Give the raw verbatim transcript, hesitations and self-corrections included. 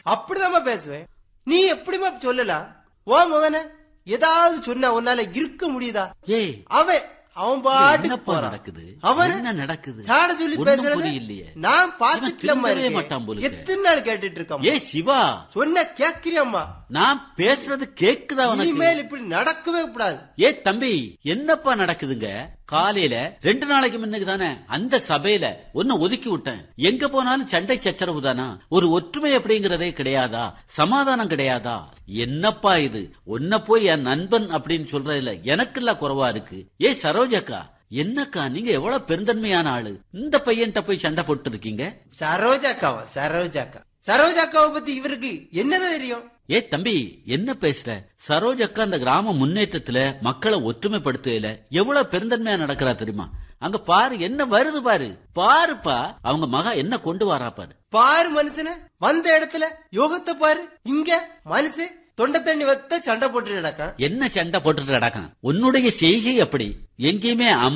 அப்படிதான் பேசுவேன். நீ எப்படிமா சொல்லலாம்? ஓ மகன ஏதாவது சொன்னா உன்னால இருக்க முடியுதா? ஏய் அவன் அவன் பாட்டு நடக்குது. அவன் என்ன நடக்குது? சாட சொல்லி பேசுறது இல்லையே. நான் பாத்துட்டு மாட்டான் போல. எத்தனை நாள் கேட்டுட்டு இருக்கான். ஏ சிவா, சொன்ன கேக்குறியம்மா? நான் பேசுறது கேக்குதா உனக்கு? இனிமேல் இப்படி நடக்கவே கூடாது. ஏ தம்பி, என்னப்பா நடக்குதுங்க? காலையில ரெண்டு நாளைக்கு முன்னுக்கு தானே அந்த சபையில ஒன்னு ஒதுக்கி விட்டேன். எங்க போனாலும் சண்டை சச்சரவு தானா? ஒரு ஒற்றுமை அப்படிங்கறதே கிடையாதா? சமாதானம் கிடையாதா? என்னப்பா இது? ஒன்ன போய் என் நண்பன் அப்படின்னு சொல்றதுல எனக்கு எல்லாம் குறைவா இருக்கு. ஏ சரோஜக்கா, என்னக்கா நீங்க எவ்வளவு பெருந்தன்மையான ஆளு, இந்த பையன்ட்ட போய் சண்டை போட்டு இருக்கீங்க? சரோஜாக்காவா? சரோஜாக்கா சரோஜாக்காவை பத்தி இவருக்கு என்னதான் தெரியும்? ஏ தம்பி, என்ன பேசுற? சரோஜக்கா அந்த கிராம முன்னேற்றத்துல மக்களை ஒற்றுமைப்படுத்தல எவ்வளவு பெருந்தன்மையா நடக்கிறா தெரியுமா? அங்க பாரு என்ன வருது பாரு. பாருப்பா, அவங்க மகா என்ன கொண்டு வரா பாரு. பாரு மனுஷன வந்த இடத்துல யோகத்தை பாரு. இங்க மனுஷன் தொண்டை தண்ணி வத்த சண்டை போட்டு நடக்கான். என்ன சண்டை போட்டுட்டு நடக்கான்? உன்னுடைய செய்கை அப்படி. எங்கேயுமே